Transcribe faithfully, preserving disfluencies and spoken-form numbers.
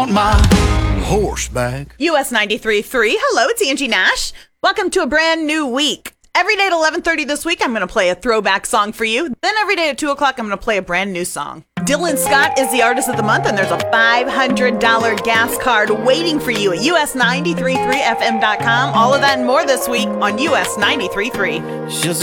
my horseback. U S ninety-three point three. Hello, it's Angie Nash. Welcome to a brand new week. Every day at eleven thirty this week, I'm going to play a throwback song for you. Then every day at two o'clock, I'm going to play a brand new song. Dylan Scott is the artist of the month, and there's a five hundred dollars gas card waiting for you at U S nine three three F M dot com. All of that and more this week on U S ninety-three point three.